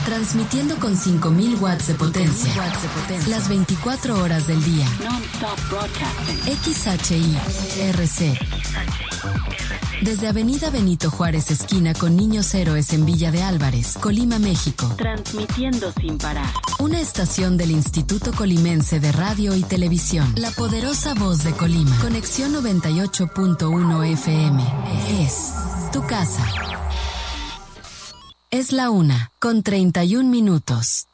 Transmitiendo con 5000 watts de potencia. Las 24 horas del día. Non-stop broadcasting. XHI-RC. Desde Avenida Benito Juárez, esquina con Niños Héroes en Villa de Álvarez, Colima, México. Transmitiendo sin parar. Una estación del Instituto Colimense de Radio y Televisión. La poderosa voz de Colima. Conexión 98.1 FM. Es tu casa. Es la 1:31 minutos.